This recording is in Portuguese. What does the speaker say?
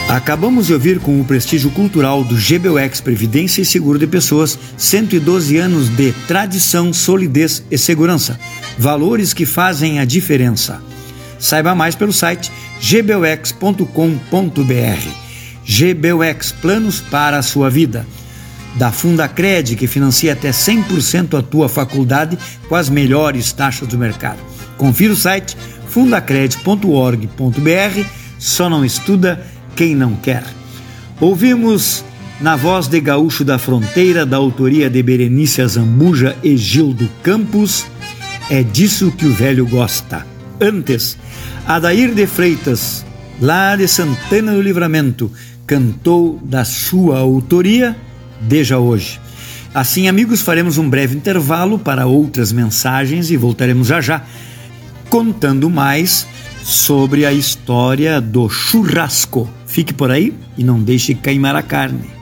Acabamos de ouvir com o prestígio cultural do GBUX Previdência e Seguro de Pessoas, 112 anos de tradição, solidez e segurança. Valores que fazem a diferença. Saiba mais pelo site gbux.com.br. GBUX, planos para a sua vida. Da Fundacred, que financia até 100% a tua faculdade com as melhores taxas do mercado. Confira o site fundacred.org.br. Só não estuda quem não quer. Ouvimos na voz de Gaúcho da Fronteira, da autoria de Berenice Azambuja e Gildo Campos, É Disso Que o Velho Gosta. Antes, Adair de Freitas, lá de Santana do Livramento, cantou da sua autoria Deja Hoje. Assim, amigos, faremos um breve intervalo para outras mensagens e voltaremos já já contando mais sobre a história do churrasco. Fique por aí e não deixe queimar a carne.